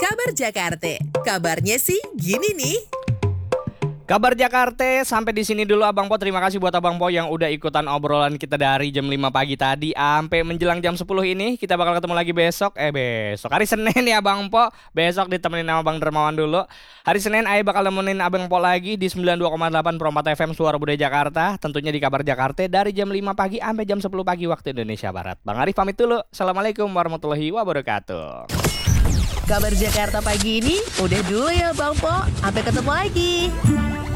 Kabar Jakarta. Kabarnya sih gini nih. Kabar Jakarta sampai di sini dulu Abang Po. Terima kasih buat Abang Po yang udah ikutan obrolan kita dari jam 5 pagi tadi sampai menjelang jam 10 ini. Kita bakal ketemu lagi besok. Besok hari Senin ya Abang Po. Besok ditemenin sama Bang Dermawan dulu. Hari Senin Ae bakal nemenin Abang Po lagi di 92,8 Pro 4 FM Suara Budaya Jakarta. Tentunya di Kabar Jakarta dari jam 5 pagi sampai jam 10 pagi waktu Indonesia Barat. Bang Arif pamit dulu. Assalamualaikum warahmatullahi wabarakatuh. Kabar Jakarta pagi ini udah dulu ya Bang Po. Sampai ketemu lagi.